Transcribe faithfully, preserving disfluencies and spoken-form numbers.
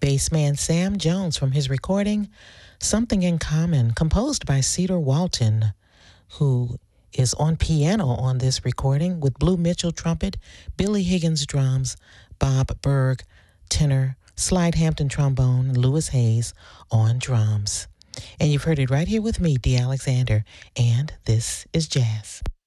bassman Sam Jones from his recording Something in Common, composed by Cedar Walton, who is on piano on this recording with Blue Mitchell trumpet, Billy Higgins drums, Bob Berg tenor, Slide Hampton trombone, and Lewis Hayes on drums. And you've heard it right here with me, Dee Alexander, and this is Jazz.